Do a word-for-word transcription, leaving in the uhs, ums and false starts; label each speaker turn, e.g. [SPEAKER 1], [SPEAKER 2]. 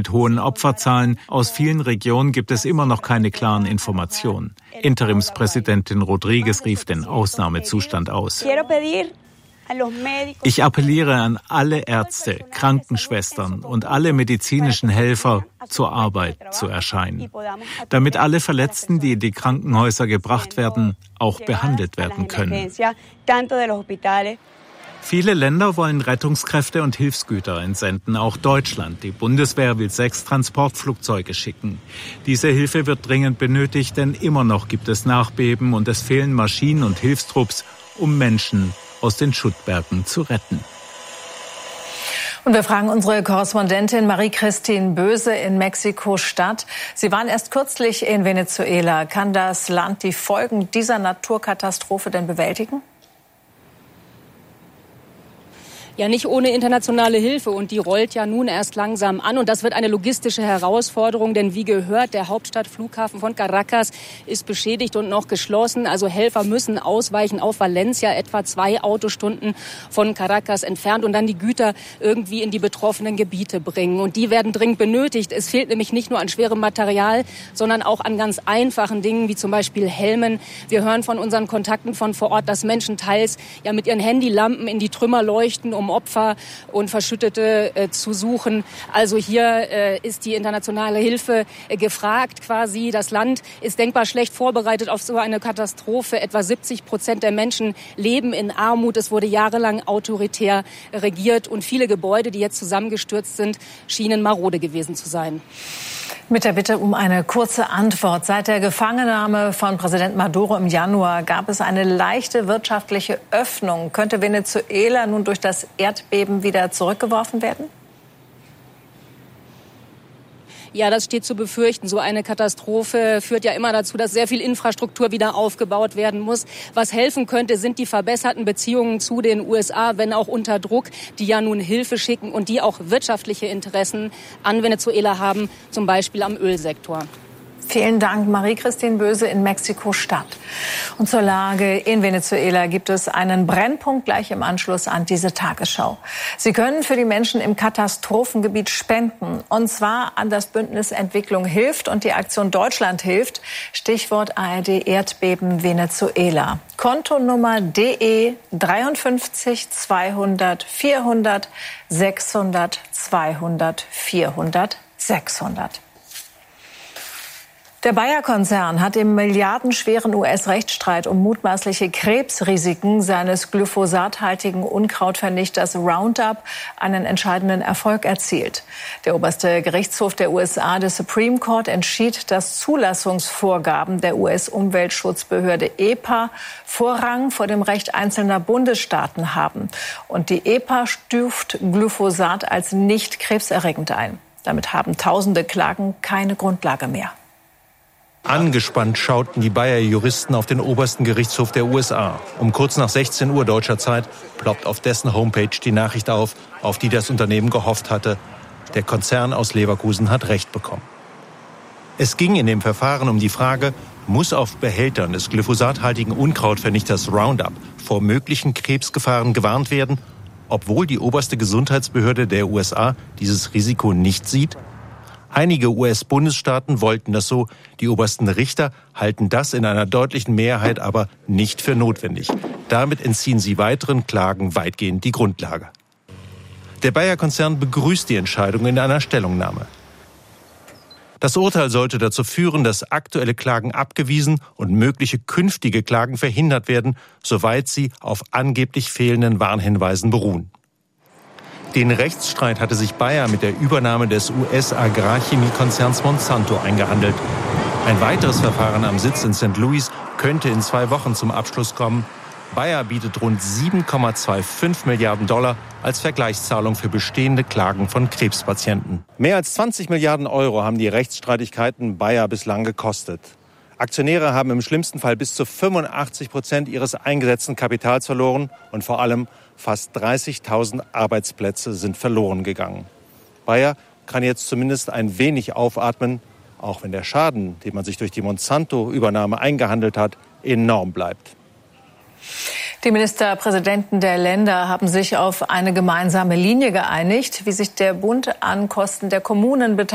[SPEAKER 1] mit hohen Opferzahlen. Aus vielen Regionen gibt es immer noch keine klaren Informationen. Interimspräsidentin Rodriguez rief den Ausnahmezustand aus. Ich appelliere an alle Ärzte, Krankenschwestern und alle medizinischen Helfer, zur Arbeit zu erscheinen, damit alle Verletzten, die in die Krankenhäuser gebracht werden, auch behandelt werden können. Viele Länder wollen Rettungskräfte und Hilfsgüter entsenden, auch Deutschland. Die Bundeswehr will sechs Transportflugzeuge schicken. Diese Hilfe wird dringend benötigt, denn immer noch gibt es Nachbeben und es fehlen Maschinen und Hilfstrupps, um Menschen aus den Schuttbergen zu retten.
[SPEAKER 2] Und wir fragen unsere Korrespondentin Marie-Christine Böse in Mexiko-Stadt. Sie waren erst kürzlich in Venezuela. Kann das Land die Folgen dieser Naturkatastrophe denn bewältigen?
[SPEAKER 3] Ja, nicht ohne internationale Hilfe, und die rollt ja nun erst langsam an. Und das wird eine logistische Herausforderung, denn wie gehört, der Hauptstadtflughafen von Caracas ist beschädigt und noch geschlossen. Also Helfer müssen ausweichen auf Valencia, etwa zwei Autostunden von Caracas entfernt, und dann die Güter irgendwie in die betroffenen Gebiete bringen. Und die werden dringend benötigt. Es fehlt nämlich nicht nur an schwerem Material, sondern auch an ganz einfachen Dingen, wie zum Beispiel Helmen. Wir hören von unseren Kontakten von vor Ort, dass Menschen teils ja mit ihren Handylampen in die Trümmer leuchten, um Opfer und Verschüttete äh, zu suchen. Also hier äh, ist die internationale Hilfe äh, gefragt quasi. Das Land ist denkbar schlecht vorbereitet auf so eine Katastrophe. Etwa siebzig Prozent der Menschen leben in Armut. Es wurde jahrelang autoritär regiert, und viele Gebäude, die jetzt zusammengestürzt sind, schienen marode gewesen zu sein.
[SPEAKER 2] Mit der Bitte um eine kurze Antwort. Seit der Gefangennahme von Präsident Maduro im Januar gab es eine leichte wirtschaftliche Öffnung. Könnte Venezuela nun durch das Erdbeben wieder zurückgeworfen werden?
[SPEAKER 3] Ja, das steht zu befürchten. So eine Katastrophe führt ja immer dazu, dass sehr viel Infrastruktur wieder aufgebaut werden muss. Was helfen könnte, sind die verbesserten Beziehungen zu den U S A, wenn auch unter Druck, die ja nun Hilfe schicken und die auch wirtschaftliche Interessen an Venezuela haben, zum Beispiel am Ölsektor.
[SPEAKER 2] Vielen Dank, Marie-Christine Böse in Mexiko-Stadt. Und zur Lage in Venezuela gibt es einen Brennpunkt gleich im Anschluss an diese Tagesschau. Sie können für die Menschen im Katastrophengebiet spenden, und zwar an das Bündnis Entwicklung hilft und die Aktion Deutschland hilft. Stichwort A R D Erdbeben Venezuela. Kontonummer D E dreiundfünfzig zweihundert vierhundert sechshundert zweihundert vierhundert sechshundert. Der Bayer-Konzern hat im milliardenschweren U S-Rechtsstreit um mutmaßliche Krebsrisiken seines glyphosathaltigen Unkrautvernichters Roundup einen entscheidenden Erfolg erzielt. Der oberste Gerichtshof der U S A, der Supreme Court, entschied, dass Zulassungsvorgaben der U S-Umweltschutzbehörde E P A Vorrang vor dem Recht einzelner Bundesstaaten haben. Und die E P A stuft Glyphosat als nicht krebserregend ein. Damit haben tausende Klagen keine Grundlage mehr.
[SPEAKER 4] Angespannt schauten die Bayer-Juristen auf den obersten Gerichtshof der U S A. Um kurz nach sechzehn Uhr deutscher Zeit ploppt auf dessen Homepage die Nachricht auf, auf die das Unternehmen gehofft hatte. Der Konzern aus Leverkusen hat Recht bekommen. Es ging in dem Verfahren um die Frage, muss auf Behältern des glyphosathaltigen Unkrautvernichters Roundup vor möglichen Krebsgefahren gewarnt werden, obwohl die oberste Gesundheitsbehörde der U S A dieses Risiko nicht sieht? Einige U S-Bundesstaaten wollten das so, die obersten Richter halten das in einer deutlichen Mehrheit aber nicht für notwendig. Damit entziehen sie weiteren Klagen weitgehend die Grundlage. Der Bayer-Konzern begrüßt die Entscheidung in einer Stellungnahme. Das Urteil sollte dazu führen, dass aktuelle Klagen abgewiesen und mögliche künftige Klagen verhindert werden, soweit sie auf angeblich fehlenden Warnhinweisen beruhen. Den Rechtsstreit hatte sich Bayer mit der Übernahme des U S-Agrarchemiekonzerns Monsanto eingehandelt. Ein weiteres Verfahren am Sitz in Sankt Louis könnte in zwei Wochen zum Abschluss kommen. Bayer bietet rund sieben Komma fünfundzwanzig Milliarden Dollar als Vergleichszahlung für bestehende Klagen von Krebspatienten. Mehr als zwanzig Milliarden Euro haben die Rechtsstreitigkeiten Bayer bislang gekostet. Aktionäre haben im schlimmsten Fall bis zu fünfundachtzig Prozent ihres eingesetzten Kapitals verloren und vor allem fast dreißigtausend Arbeitsplätze sind verloren gegangen. Bayer kann jetzt zumindest ein wenig aufatmen, auch wenn der Schaden, den man sich durch die Monsanto-Übernahme eingehandelt hat, enorm bleibt.
[SPEAKER 2] Die Ministerpräsidenten der Länder haben sich auf eine gemeinsame Linie geeinigt, wie sich der Bund an Kosten der Kommunen beteiligt.